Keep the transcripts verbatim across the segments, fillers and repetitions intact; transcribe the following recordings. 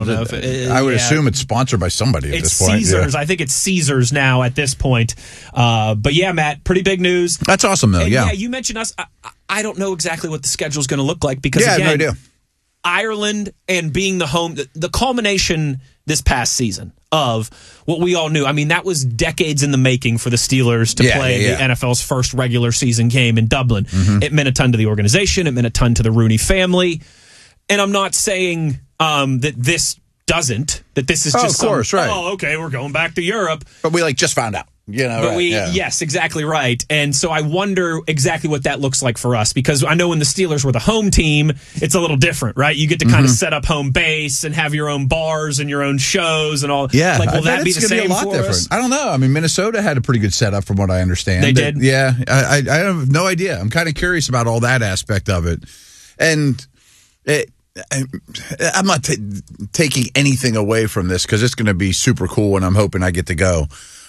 I don't know if it, I would yeah. assume it's sponsored by somebody at It's this point. Caesars. Yeah. I think it's Caesars now at this point. Uh, but yeah, Matt, pretty big news. That's awesome, though. And yeah. yeah, you mentioned us. I, I don't know exactly what the schedule is going to look like because yeah, again, I have no idea. Ireland and being the home, the, the culmination this past season of what we all knew. I mean, that was decades in the making for the Steelers to Yeah, play yeah, yeah. the N F L's first regular season game in Dublin. Mm-hmm. It meant a ton to the organization. It meant a ton to the Rooney family. And I'm not saying um, that this doesn't, that this is Oh, just of course, some, right. oh, okay, we're going back to Europe. But we like just found out. You know, But right, we, yeah. yes, exactly right. And so I wonder exactly what that looks like for us because I know when the Steelers were the home team, it's a little different, right? You get to kind Mm-hmm. of set up home base and have your own bars and your own shows and all. Yeah, like will I that bet be it's the gonna same be a lot for different. us? I don't know. I mean, Minnesota had a pretty good setup from what I understand. They But, did? yeah, I, I, I have no idea. I'm kind of curious about all that aspect of it, and it, I, I'm not t- taking anything away from this because it's going to be super cool, and I'm hoping I get to go.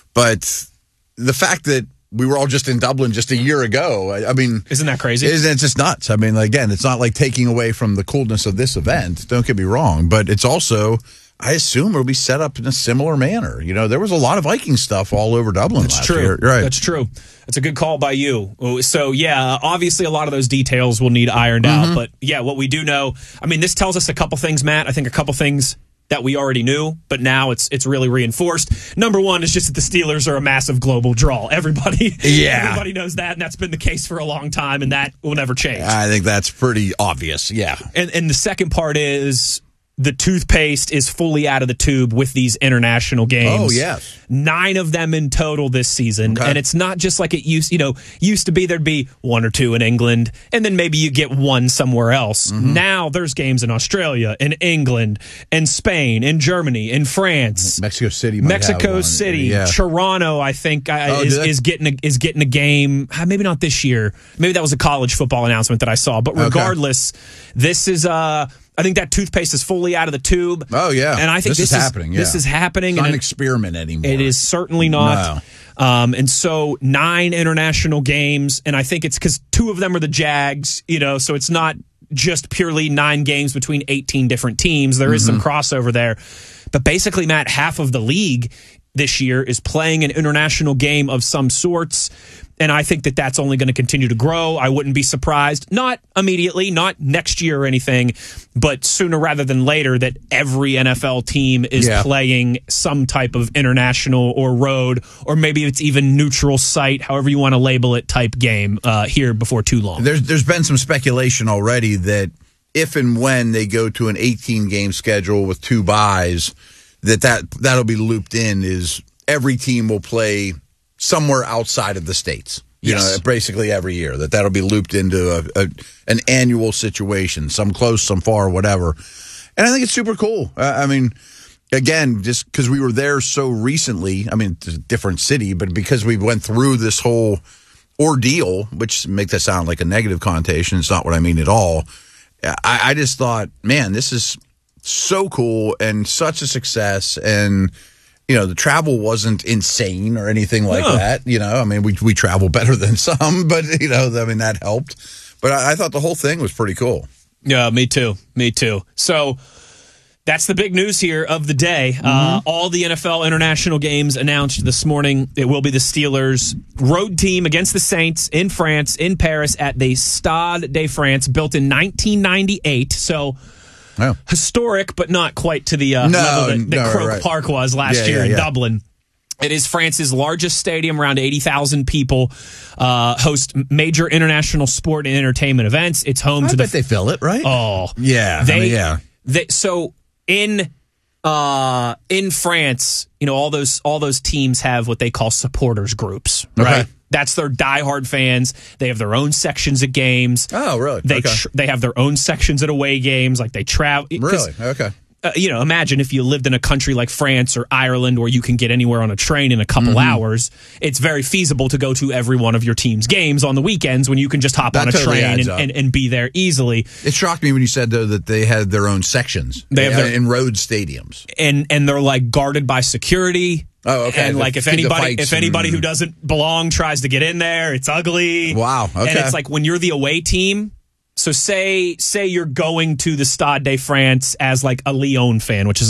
But the fact that we were all just in Dublin just a year ago, I, I mean, Isn't that crazy? Isn't it just nuts? I mean, again, it's not like taking away from the coolness of this event. Don't get me wrong, but it's also, I assume, it'll be set up in a similar manner. You know, there was a lot of Viking stuff all over Dublin That's last true. year. Right. That's true. That's a good call by you. So, yeah, obviously a lot of those details will need ironed Mm-hmm. out. But, yeah, what we do know, I mean, this tells us a couple things, Matt. I think a couple things that we already knew, but now it's it's really reinforced. Number one is just that the Steelers are a massive global draw. Everybody, Yeah. everybody knows that, and that's been the case for a long time, and that will never change. I think that's pretty obvious. Yeah. And and the second part is the toothpaste is fully out of the tube with these international games. Oh, yes. Nine of them in total this season. Okay. And it's not just like it used, you know, used to be there'd be one or two in England, and then maybe you get one somewhere else. Mm-hmm. Now there's games in Australia, in England, in Spain, in Germany, in France. Mexico City. Might have Mexico one. City, Yeah. Toronto, I think uh, Oh, is, do they? is getting a, is getting a game. uh, Maybe not this year. Maybe that was a college football announcement that I saw. But Okay. regardless, this is uh, I think that toothpaste is fully out of the tube. Oh, yeah. And I think This this, is happening, This yeah. is happening. It's not and an it- experiment anymore. it is certainly not. Um, and so nine international games, and I think it's because two of them are the Jags, you know, so it's not just purely nine games between eighteen different teams. There is some crossover there. But basically, Matt, half of the league this year is playing an international game of some sorts. And I think that that's only going to continue to grow. I wouldn't be surprised, not immediately, not next year or anything, but sooner rather than later that every N F L team is Yeah. playing some type of international or road, or maybe it's even neutral site, however you want to label it, type game uh, here before too long. There's there's been some speculation already that if and when they go to an eighteen game schedule with two byes, that, that that'll be looped in. Is every team will play somewhere outside of the States. You Yes. know, basically every year that that'll be looped into a, a an annual situation, some close, some far, whatever. And I think it's super cool. Uh, I mean, again, just because we were there so recently. I mean, it's a different city, but because we went through this whole ordeal, which make that sound like a negative connotation, it's not what I mean at all. I, I just thought, man, this is so cool and such a success, and you know, the travel wasn't insane or anything like No. that. You know, I mean, we we travel better than some, but you know, I mean, that helped. But I, I thought the whole thing was pretty cool. Yeah, me too. Me too. So that's the big news here of the day. Uh, all the N F L international games announced this morning. It will be the Steelers' road team against the Saints in France, in Paris, at the Stade de France, built in nineteen ninety-eight. So Oh. historic, but not quite to the uh, No, level that, that no, Croke right. Park was last Yeah, year yeah, in yeah. Dublin. It is France's largest stadium, around eighty thousand people, uh, host major international sport and entertainment events. It's home I to bet the they fill it, right? Oh, yeah, they, I mean, yeah. They, so in uh, in France, you know, all those all those teams have what they call supporters groups, right? Okay. That's their diehard fans. They have their own sections at games. Oh, really? They Okay. tr- they have their own sections at away games. Like they travel. Really? Okay. Uh, you know, imagine if you lived in a country like France or Ireland where you can get anywhere on a train in a couple Mm-hmm. hours. It's very feasible to go to every one of your team's games on the weekends when you can just hop That on a totally train adds and, up. and, and be there easily. It shocked me when you said, though, that they had their own sections. They have uh, their- in road stadiums. And and they're like guarded by security. Oh, okay. And The- like if keep the anybody fights if anybody and- who doesn't belong tries to get in there, it's ugly. Wow, okay. And it's like when you're the away team, So say say you're going to the Stade de France as like a Lyon fan, which is